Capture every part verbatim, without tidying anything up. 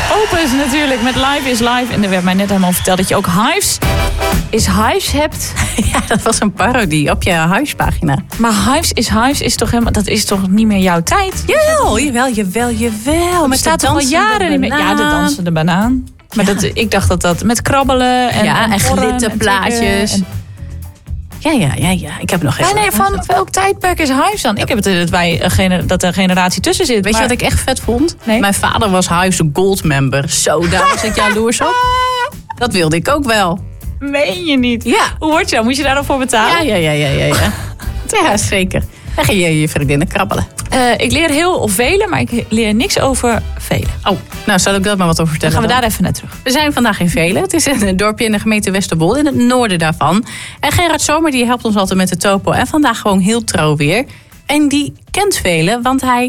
Opus natuurlijk met Live is Live. En er werd mij net helemaal verteld dat je ook Hives is Hives hebt. Ja, dat was een parodie op je Hives-pagina. Maar Hives is Hives is toch helemaal, dat is toch niet meer jouw tijd? Jawel, jawel, jawel, jawel. Het bestaat toch al jaren niet meer? Ja, de dansende banaan. Maar ja. dat, ik dacht dat dat met krabbelen en, ja, en, en glitterplaatjes. En ja, ja, ja, ja. Ik heb nog even. Ja, nee, van welk tijdperk is Hives dan? Ik heb het dat wij een gener- dat er een generatie tussen zit. Weet maar... je wat ik echt vet vond? Nee? Mijn vader was Hives Gold member. Zo, daar was ik jaloers op. Dat wilde ik ook wel. Meen je niet? Ja. Hoe word je dan? Moet je daar dan voor betalen? Ja, ja, ja, ja, ja. Ja, ja zeker. Dan ga je je vriendinnen krabbelen. Uh, ik leer heel velen, maar ik leer niks over velen. Oh, nou zal ik dat maar wat over vertellen. Dan gaan we dan. daar even naar terug. We zijn vandaag in Velen. Het is een dorpje in de gemeente Westerwold, in het noorden daarvan. En Gerard Zomer die helpt ons altijd met de topo. En vandaag gewoon heel trouw weer. En die kent Velen, want hij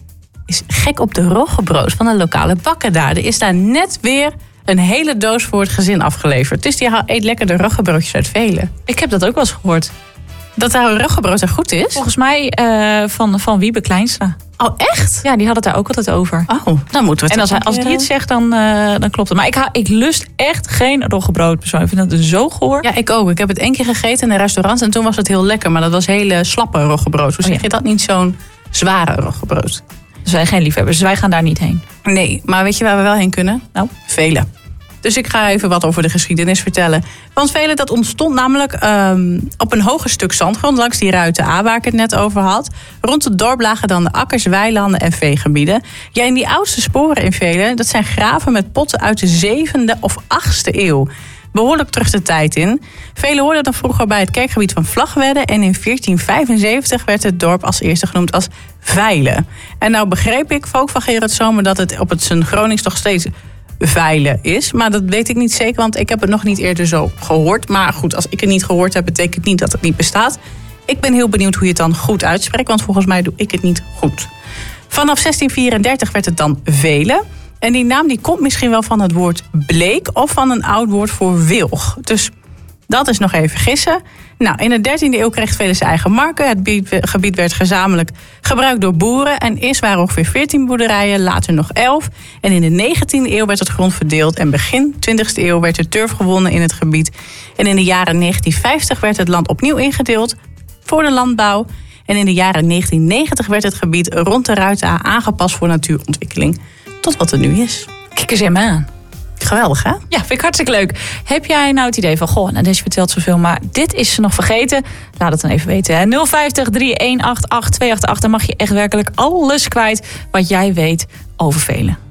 is gek op de roggebrood van een lokale bakker daar. Er is daar net weer een hele doos voor het gezin afgeleverd. Dus die eet lekker de roggebroodjes uit Velen. Ik heb dat ook wel eens gehoord. Dat daar een roggebrood er goed is? Volgens mij uh, van, van Wiebe Kleinstra. Oh, echt? Ja, die had het daar ook altijd over. Oh, dan moeten we het. En als hij, als hij het zegt, dan, uh, dan klopt het. Maar ik, ha, ik lust echt geen roggebrood persoonlijk. Ik vind dat zo goor. Ja, ik ook. Ik heb het één keer gegeten in een restaurant en toen was het heel lekker. Maar dat was hele slappe roggebrood. Dus oh, ja. je dat niet zo'n zware roggebroad. Dus wij zijn geen liefhebbers, dus wij gaan daar niet heen. Nee, maar weet je waar we wel heen kunnen? Nou? Velen. Dus ik ga even wat over de geschiedenis vertellen. Want Velen, dat ontstond namelijk um, op een hoger stuk zandgrond langs die Ruiten A waar ik het net over had. Rond het dorp lagen dan de akkers, weilanden en veegebieden. Ja, en die oudste sporen in Velen, dat zijn graven met potten uit de zevende of achtste eeuw. Behoorlijk terug de tijd in. Velen hoorden dan vroeger bij het kerkgebied van Vlagtwedde. En in veertien vijfenzeventig werd het dorp als eerste genoemd als Veilen. En nou begreep ik ook van Gerard Zomer dat het op het zijn Gronings nog steeds Veilen is. Maar dat weet ik niet zeker, want ik heb het nog niet eerder zo gehoord. Maar goed, als ik het niet gehoord heb, betekent niet dat het niet bestaat. Ik ben heel benieuwd hoe je het dan goed uitspreekt, want volgens mij doe ik het niet goed. Vanaf zestien vierendertig werd het dan Velen. En die naam die komt misschien wel van het woord bleek of van een oud woord voor wilg. Dus dat is nog even gissen. Nou, in de dertiende eeuw kreeg Velen zijn eigen marken. Het gebied werd gezamenlijk gebruikt door boeren. En eerst waren er ongeveer veertien boerderijen, later nog elf. En in de negentiende eeuw werd het grond verdeeld. En begin twintigste eeuw werd er turf gewonnen in het gebied. En in de jaren negentien vijftig werd het land opnieuw ingedeeld voor de landbouw. En in de jaren negentien negentig werd het gebied rond de Ruiten A aangepast voor natuurontwikkeling. Tot wat er nu is. Kijk eens helemaal aan. Geweldig, hè? Ja, vind ik hartstikke leuk. Heb jij nou het idee van, goh, nou, deze vertelt zoveel, maar dit is ze nog vergeten? Laat het dan even weten. Hè? nul vijftig, drie een acht acht, twee acht acht. Dan mag je echt werkelijk alles kwijt wat jij weet over Velen.